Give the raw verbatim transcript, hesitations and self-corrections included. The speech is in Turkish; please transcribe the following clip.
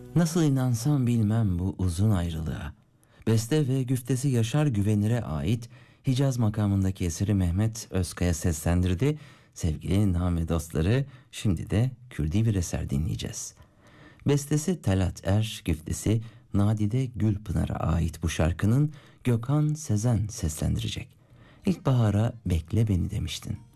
Nasıl inansam bilmem bu uzun ayrılığa. Beste ve güftesi Yaşar Güvenir'e ait Hicaz makamındaki eseri Mehmet Özkaya seslendirdi. Sevgili Name dostları, şimdi de Kürdi bir eser dinleyeceğiz. Bestesi Talat Er, güftesi Nadide Gülpınar'a ait bu şarkının Gökhan Sezen seslendirecek. İlkbahara bekle beni demiştin.